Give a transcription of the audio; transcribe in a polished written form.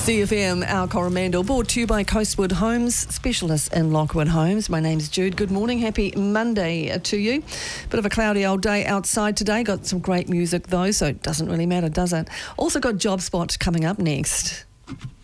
CFM, our Coromandel, brought to you by Coastwood Homes, specialists in Lockwood Homes. My name's Jude. Good morning. Happy Monday to you. Bit of a cloudy old day outside today. Got some great music though, so it doesn't really matter, does it? Also got Job Spot coming up next.